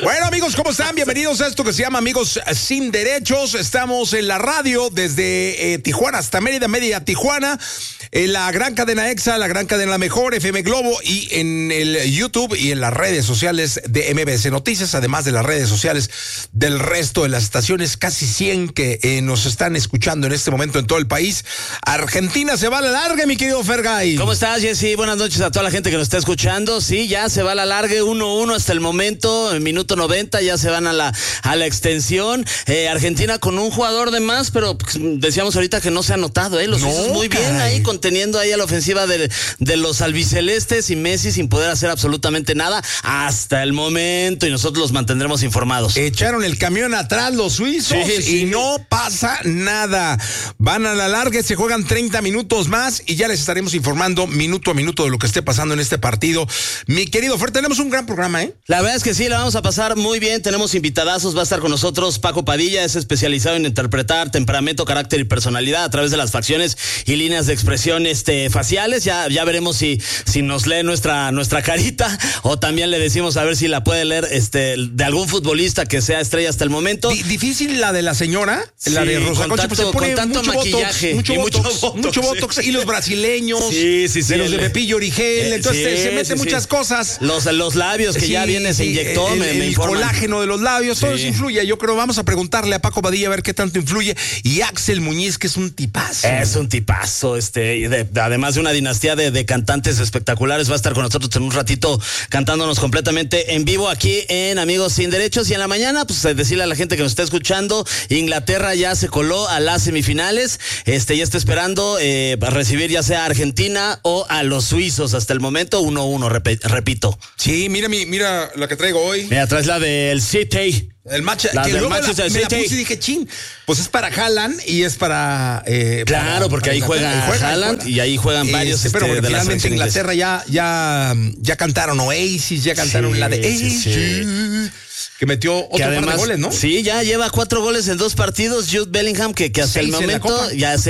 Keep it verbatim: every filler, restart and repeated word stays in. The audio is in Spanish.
Bueno, amigos, ¿cómo están? Bienvenidos a esto que se llama Amigos Sin Derechos. Estamos en la radio desde eh, Tijuana hasta Mérida, Mérida, Tijuana, en la gran cadena EXA, la gran cadena La Mejor, F M Globo, y en el YouTube y en las redes sociales de M B S Noticias, además de las redes sociales del resto de las estaciones, casi cien que eh, nos están escuchando en este momento en todo el país. Argentina se va a la larga, mi querido Fergay. ¿Cómo estás, Jessy? Buenas noches a toda la gente que nos está escuchando. Sí, ya se va a la larga, uno uno hasta el momento, en minuto noventa, ya se van a la, a la extensión. Eh, Argentina con un jugador de más, pero pues, decíamos ahorita que no se ha notado, ¿eh? Los no, suizos muy caray. bien ahí, conteniendo ahí a la ofensiva de, de los albicelestes, y Messi sin poder hacer absolutamente nada hasta el momento, y nosotros los mantendremos informados. Echaron el camión atrás los suizos Sí, sí. y no pasa nada. Van a la larga, se juegan treinta minutos más y ya les estaremos informando minuto a minuto de lo que esté pasando en este partido. Mi querido Fer, tenemos un gran programa, ¿eh? La verdad es que sí, la vamos a pasar muy bien. Tenemos invitadazos, va a estar con nosotros Paco Padilla, es especializado en interpretar temperamento, carácter y personalidad a través de las facciones y líneas de expresión este, faciales. Ya, ya veremos si, si nos lee nuestra, nuestra carita, o también le decimos a ver si la puede leer este, de algún futbolista que sea estrella hasta el momento. D- difícil la de la señora, Sí, la de Rosa con Concha, tanto- pues se pone con tanto mucho maquillaje botox, mucho y mucho botox, botox, mucho sí. botox, y los brasileños, Sí, sí, sí, de los de el- Pepillo Origel, Eh, entonces sí, se mete sí, muchas sí. cosas. Los, los labios que Sí, ya viene, se sí, inyectó, el, me, el me informan. colágeno de los labios, todo Sí. eso influye. Yo creo, vamos a preguntarle a Paco Padilla a ver qué tanto influye. Y Axel Muñiz, que es un tipazo. Es un tipazo, este, y de- de- además de una dinastía de, de cantantes espectaculares, va a estar con nosotros en un ratito cantándonos completamente en vivo aquí en Amigos Sin Derechos. Y en la mañana, pues decirle a la gente que nos está escuchando, Inglaterra ya se coló a las semifinales, este, ya está esperando eh, para recibir ya sea a Argentina o a los suizos. Hasta el momento uno uno, repito. Sí, mira mi, mira la que traigo hoy. Mira, traes la del City. El match, La que del luego Manchester la, me la City. puse y dije, chin, pues es para Haaland y es para... Eh, Claro, para- porque para ahí Inglaterra. juega, Ahí juega, Haaland ahí juega. y ahí juegan varios Este, este, pero bueno, de la finalmente selección inglesa. Inglaterra ya, ya, ya cantaron Oasis, ya cantaron Sí, la de sí, Oasis, sí. que metió otro Que par además, de goles, ¿no? Sí, ya lleva cuatro goles en dos partidos. Jude Bellingham, que, que hasta Seis el en la momento Copa. ya se